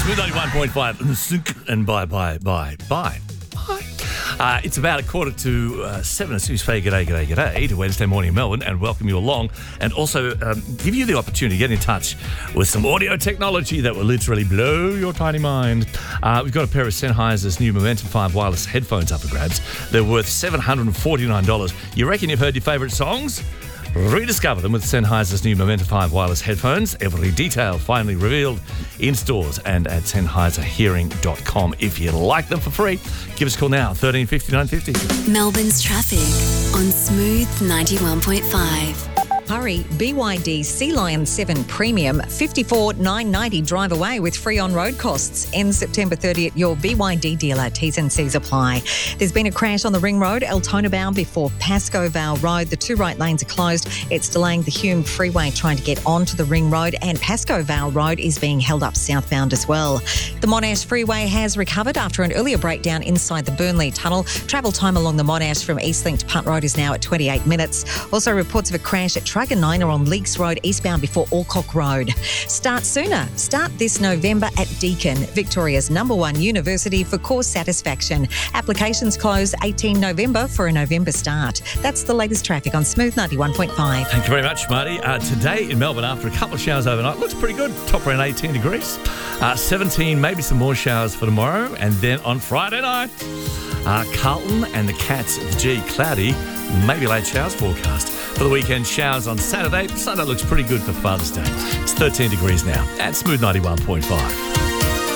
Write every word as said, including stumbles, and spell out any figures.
Smooth ninety-one point five. And bye, bye, bye, bye. Uh, it's about a quarter to uh, seven. It's G'day, g'day, g'day, g'day to Wednesday morning in Melbourne, and welcome you along, and also um, give you the opportunity to get in touch with some audio technology that will literally blow your tiny mind. Uh, we've got a pair of Sennheiser's new Momentum five wireless headphones up for grabs. They're worth seven hundred forty-nine dollars. You reckon you've heard your favourite songs? Rediscover them with Sennheiser's new Momentum five wireless headphones. Every detail finally revealed in stores and at Sennheiser Hearing dot com. If you like them for free, give us a call now, thirteen fifty, nine fifty. Melbourne's traffic on Smooth ninety-one point five. Hurry, B Y D Sea Lion seven Premium, fifty-four thousand nine hundred ninety dollars drive away with free on-road costs. Ends September thirtieth, your B Y D dealer. T's and C's apply. There's been a crash on the Ring Road, Altona bound before Pascoe Vale Road. The two right lanes are closed. It's delaying the Hume Freeway trying to get onto the Ring Road, and Pascoe Vale Road is being held up southbound as well. The Monash Freeway has recovered after an earlier breakdown inside the Burnley Tunnel. Travel time along the Monash from Eastlink to Punt Road is now at twenty-eight minutes. Also reports of a crash at Truganina on Leaks Road eastbound before Alcock Road. Start sooner. Start this November at Deakin, Victoria's number one university for course satisfaction. Applications close eighteenth November for a November start. That's the latest traffic on Smooth ninety-one point five. Thank you very much, Marty. Uh, today in Melbourne, after a couple of showers overnight, looks pretty good. Top around eighteen degrees. Uh, seventeen, maybe some more showers for tomorrow. And then on Friday night, uh, Carlton and the Cats at the G, cloudy, maybe late showers forecast. For the weekend, showers on Saturday. Sunday looks pretty good for Father's Day. It's thirteen degrees now at Smooth ninety-one point five.